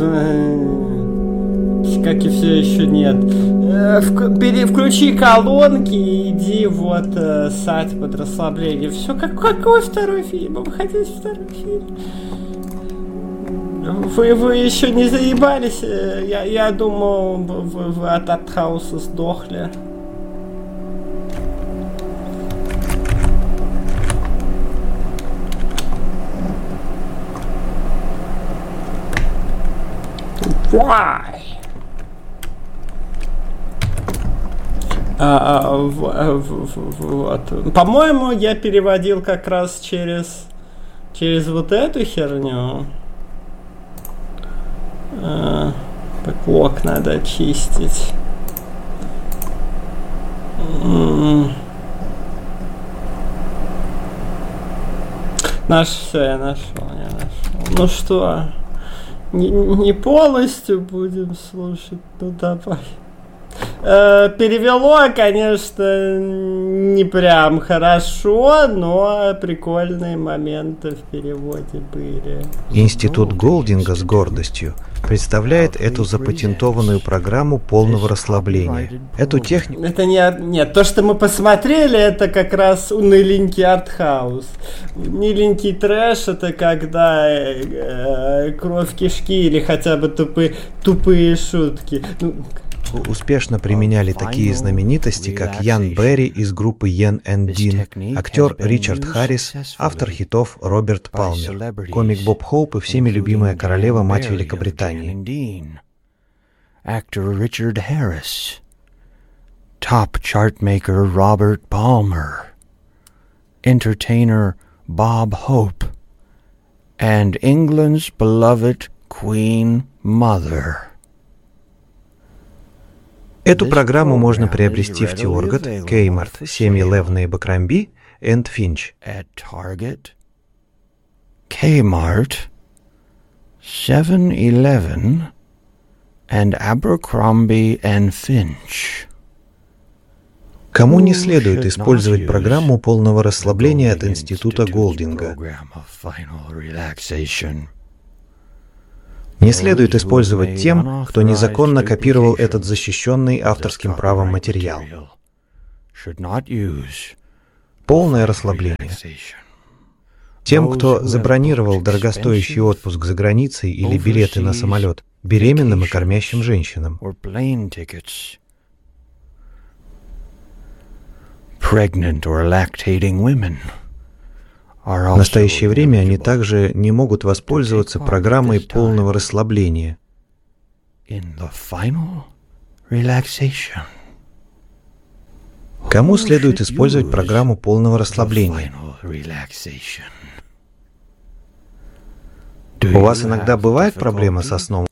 Как и все еще нет. Включи колонки и иди вот ссать под расслабление. Все, какой второй фильм? Вы хотите второй фильм? Вы еще не заебались? Я думал, вы от артхауса сдохли. Why? Вот. По-моему, я переводил как раз через вот эту херню. Бэклог надо очистить. Все, я нашел. Ну что, не полностью будем слушать, ну давай. Перевело, конечно, не прям хорошо, но прикольные моменты в переводе были. Институт Голдинга с гордостью представляет эту запатентованную программу полного расслабления. Эту технику... Это нет, то, что мы посмотрели, это как раз уныленький артхаус. Миленький трэш, это когда кровь кишки или хотя бы тупые шутки. Успешно применяли такие знаменитости, как Ян Берри из группы Йен энд Дин, актер Ричард Харрис, автор хитов Роберт Палмер, комик Боб Хоуп и всеми любимая королева-мать Великобритании. Актер Ричард Харрис, топ-чартмейкер Роберт Палмер, entertainer Bob Hope, and England's beloved Queen Mother. Эту программу можно приобрести в Тиоргот, Кеймарт, 7-Eleven и Бакрамби, and Finch. At Target, Kmart, 7-Eleven, and Abercrombie and Finch. Кому не следует использовать программу полного расслабления от Института Голдинга? Не следует использовать тем, кто незаконно копировал этот защищенный авторским правом материал. Полное расслабление. Тем, кто забронировал дорогостоящий отпуск за границей или билеты на самолет беременным и кормящим женщинам. В настоящее время они также не могут воспользоваться программой полного расслабления. Кому следует использовать программу полного расслабления? У вас иногда бывает проблема со сном?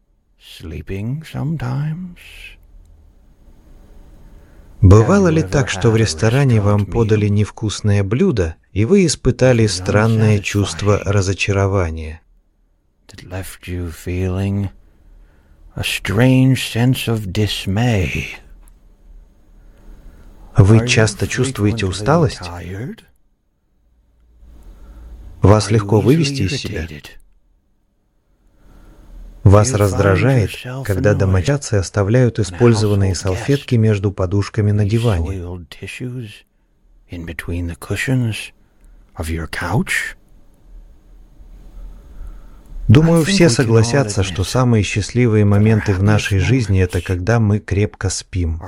Бывало ли так, что в ресторане вам подали невкусное блюдо, и вы испытали странное чувство разочарования? Вы часто чувствуете усталость? Вас легко вывести из себя? Вас раздражает, когда домочадцы оставляют использованные салфетки между подушками на диване? Думаю, все согласятся, что самые счастливые моменты в нашей жизни — это когда мы крепко спим.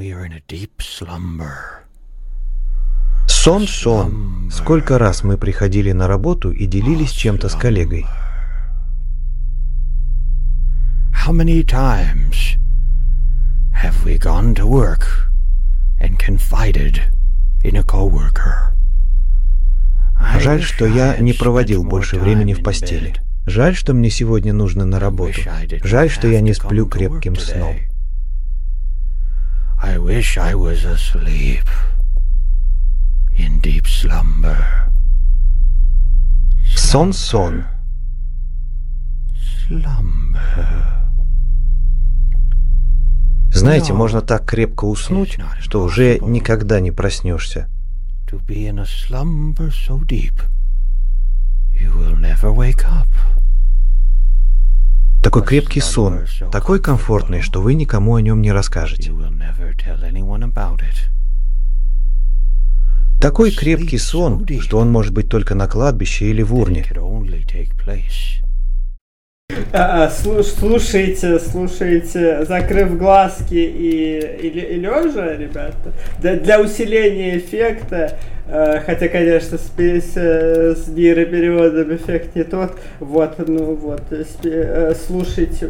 Сон. Сколько раз мы приходили на работу и делились чем-то с коллегой? How many times have we gone to work and confided in a coworker? Жаль, что я не проводил больше времени в постели. Жаль, что мне сегодня нужно на работу. Жаль, что я не сплю крепким сном. I wish I was asleep in deep slumber. Сон. Slumber. Знаете, можно так крепко уснуть, что уже никогда не проснешься. Такой крепкий сон, такой комфортный, что вы никому о нем не расскажете. Такой крепкий сон, что он может быть только на кладбище или в урне. Слушайте, закрыв глазки и лежа, ребята, для усиления эффекта, хотя, конечно, с нейропереводом эффект не тот, слушайте,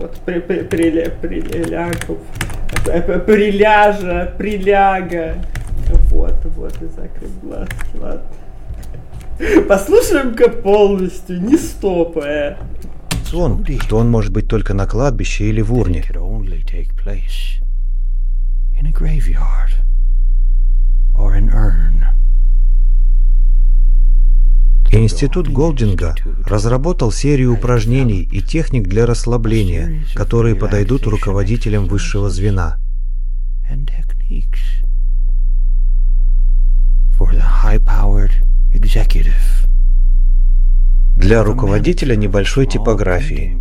приляга, и закрыв глазки, ладно. Послушаем-ка полностью, не стопая. Сон, что он может быть только на кладбище или в урне. Институт Голдинга разработал серию упражнений и техник для расслабления, которые подойдут руководителям высшего звена. Для руководителя небольшой типографии.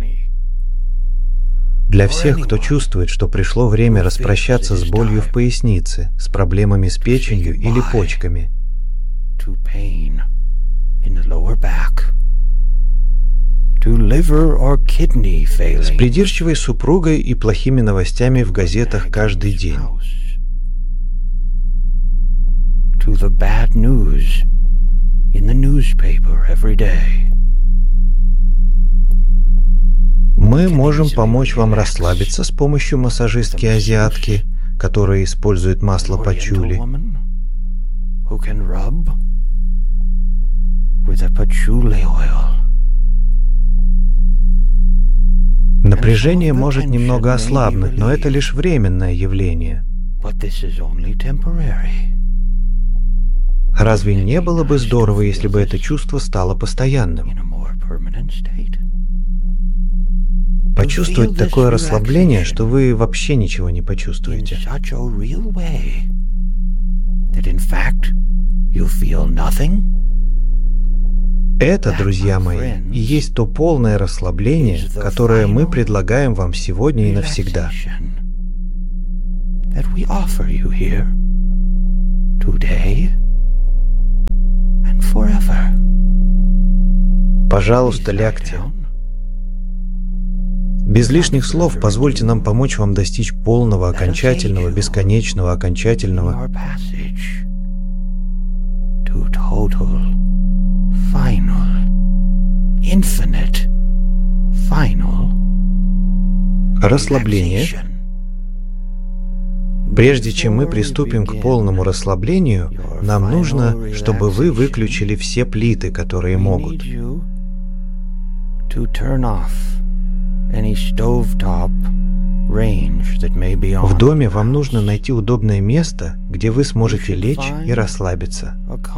Для всех, кто чувствует, что пришло время распрощаться с болью в пояснице, с проблемами с печенью или почками. С придирчивой супругой и плохими новостями в газетах каждый день. Мы можем помочь вам расслабиться с помощью массажистки-азиатки, которая использует масло пачули. Напряжение может немного ослабнуть, но это лишь временное явление. Разве не было бы здорово, если бы это чувство стало постоянным? Почувствовать такое расслабление, что вы вообще ничего не почувствуете. Это, друзья мои, и есть то полное расслабление, которое мы предлагаем вам сегодня и навсегда. Пожалуйста, лягте. Без лишних слов позвольте нам помочь вам достичь полного, окончательного, бесконечного, окончательного расслабления. Прежде чем мы приступим к полному расслаблению, нам нужно, чтобы вы выключили все плиты, которые могут. В доме вам нужно найти удобное место, где вы сможете лечь и расслабиться.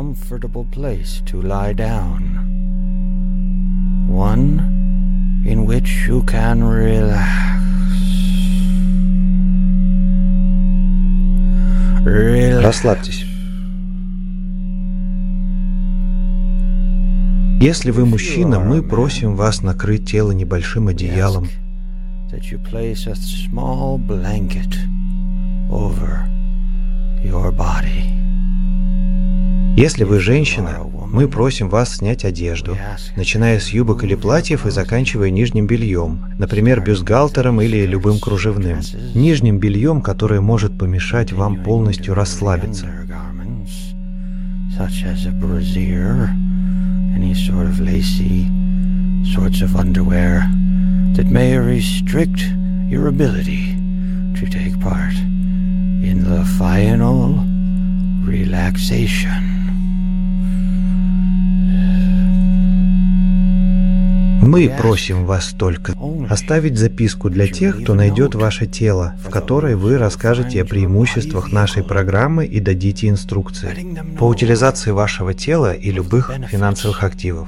Расслабьтесь. Если вы мужчина, мы просим вас накрыть тело небольшим одеялом. Если вы женщина, мы просим вас снять одежду, начиная с юбок или платьев и заканчивая нижним бельем, например, бюстгальтером или любым кружевным. Нижним бельем, которое может помешать вам полностью расслабиться. Мы просим вас только оставить записку для тех, кто найдет ваше тело, в которой вы расскажете о преимуществах нашей программы и дадите инструкции по утилизации вашего тела и любых финансовых активов.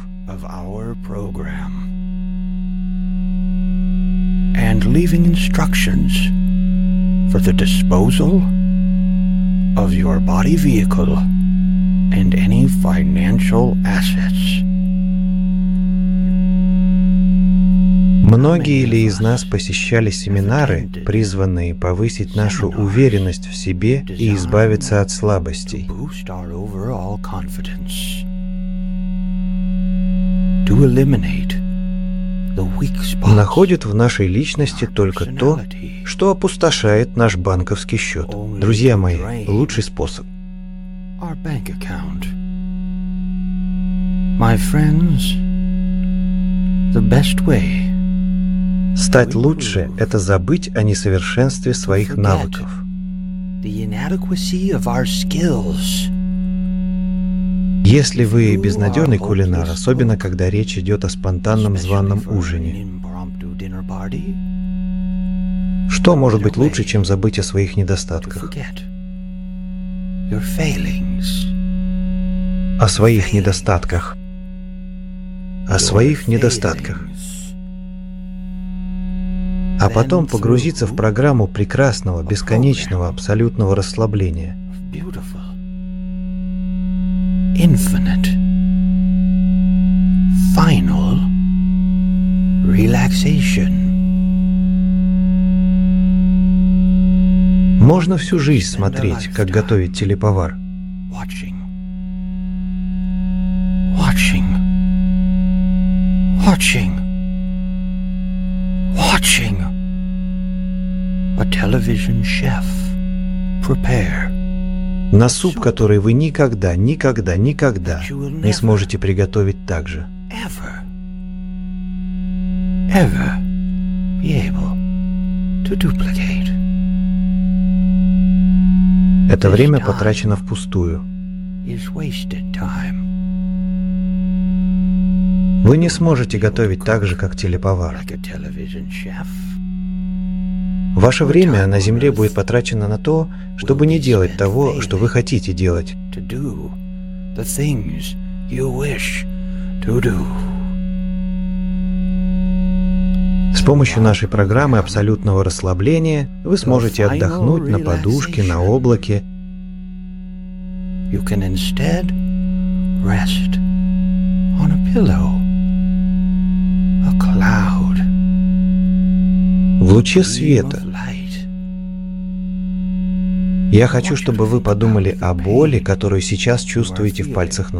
And leaving instructions for the disposal of your body vehicle and any financial assets. Многие ли из нас посещали семинары, призванные повысить нашу уверенность в себе и избавиться от слабостей? Находит в нашей личности только то, что опустошает наш банковский счет. Друзья мои, лучший способ. Стать лучше – это забыть о несовершенстве своих навыков. Если вы безнадежный кулинар, особенно когда речь идет о спонтанном званом ужине, что может быть лучше, чем забыть о своих недостатках? О своих недостатках. О своих недостатках. А потом погрузиться в программу прекрасного, бесконечного, абсолютного расслабления. Infinite, final relaxation. Можно всю жизнь смотреть, как готовить телеповар. Watching. A television chef prepare. На суп, который вы никогда не сможете приготовить так же. Ever be able to duplicate. Это время потрачено впустую. Is wasted time. Вы не сможете готовить так же, как телеповар. Like a television chef. Ваше время на Земле будет потрачено на то, чтобы не делать того, что вы хотите делать. С помощью нашей программы абсолютного расслабления вы сможете отдохнуть на подушке, на облаке. В луче света. Я хочу, чтобы вы подумали о боли, которую сейчас чувствуете в пальцах ног.